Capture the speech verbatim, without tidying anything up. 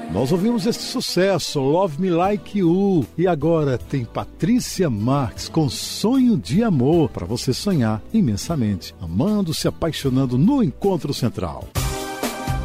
Nós ouvimos este sucesso, Love Me Like You. E agora tem Patrícia Marques com Sonho de Amor, para você sonhar imensamente, amando, se apaixonando no Encontro Central.